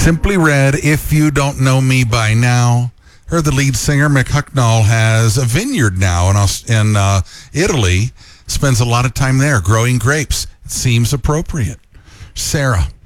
Simply Red, If You Don't Know Me By Now. Heard the lead singer, Mick Hucknall, has a vineyard now in Italy. Spends a lot of time there growing grapes. It seems appropriate. Sarah.